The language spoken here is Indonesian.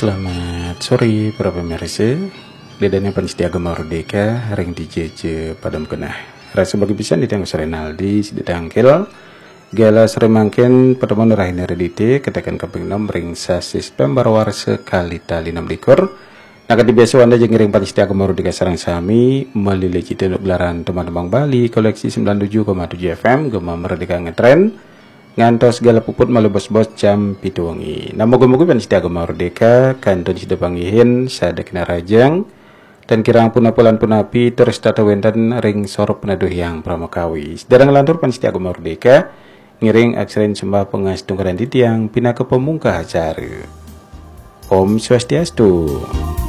Selamat sore para pemirsa. Dedanya Pensetia Agama Merdeka ring dijeje padam kenah. Rasa bagi pisan ditanggung Renaldi sidetangkel. Gala seremangken pertemuan rahina redite katakan kaping 6 ring sasis pembarwar sekali tali 6 likur. Naga dibiasa wanda jeung ring Pensetia Agama Merdeka sareng sami melili cita gelaran teman-teman Bali koleksi 97,7 FM Gema Merdeka ngetren. Ngantos gala puput malu bos-bos jam pitu wengi. Moga-moga Pensetia Agama Merdeka kantun sida pangihin sadekna rajang dan kirang punapulan punapi terus tata wenten ring sorop penaduh yang pramakawi. Sedang lantur Pensetia Agama Merdeka ngiring aksarin sembah pengastung karan titiang pinaka pemungkah acara. Om Swastiastu.